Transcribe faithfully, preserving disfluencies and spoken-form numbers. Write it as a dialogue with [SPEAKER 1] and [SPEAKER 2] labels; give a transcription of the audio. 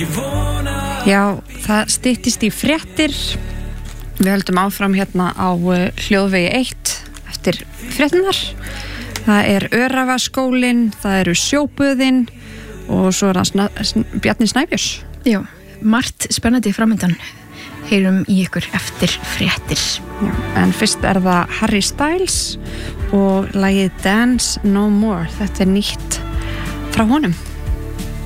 [SPEAKER 1] Já, það styttist í fréttir. Við höldum áfram hérna á Hljóðvegi eitt eftir fréttinar. Það er Öræfaskólinn, það eru sjóböðin og svo er það sna, sn, Bjarni Snæbjörns.
[SPEAKER 2] Já, margt spennandi framöndan. Heyrum í ykkur eftir fréttir.
[SPEAKER 1] Já, en fyrst er það Harry Styles og lagið Dance No More. Þetta er nýtt frá honum.